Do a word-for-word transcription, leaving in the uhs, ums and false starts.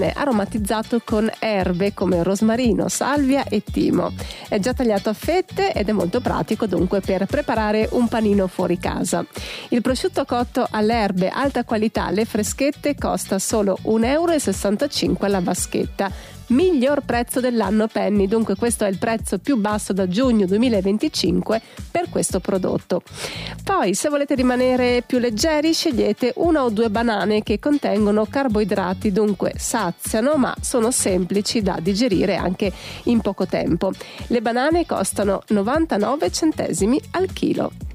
viene aromatizzato con erbe come rosmarino, salvia e timo. È già tagliato a fette ed è molto pratico dunque per preparare un panino fuori casa. Il prosciutto cotto alle erbe alta qualità, le freschette, costa solo un euro e sessantacinque alla vaschetta. Miglior prezzo dell'anno Penny, dunque questo è il prezzo più basso da giugno duemilaventicinque per questo prodotto. Poi, se volete rimanere più leggeri, scegliete una o due banane che contengono carboidrati, dunque saziano ma sono semplici da digerire anche in poco tempo. Le banane costano novantanove centesimi al chilo.